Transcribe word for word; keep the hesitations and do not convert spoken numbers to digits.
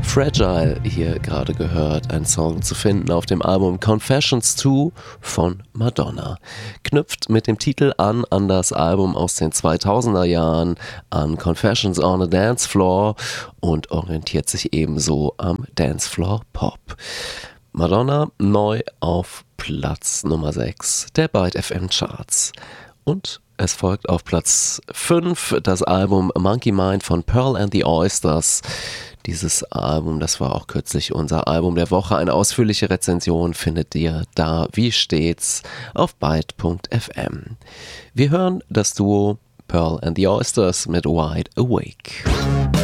Fragile hier gerade gehört, ein Song zu finden auf dem Album Confessions zwei von Madonna. Knüpft mit dem Titel an an das Album aus den zweitausender Jahren, an Confessions on a Dance Floor und orientiert sich ebenso am Dancefloor Pop. Madonna neu auf Platz Nummer sechs der Byte F M Charts. Und es folgt auf Platz fünf das Album Monkey Mind von Pearl and the Oysters. Dieses Album, das war auch kürzlich unser Album der Woche. Eine ausführliche Rezension findet ihr da wie stets auf byte punkt f m. Wir hören das Duo Pearl and the Oysters mit Wide Awake.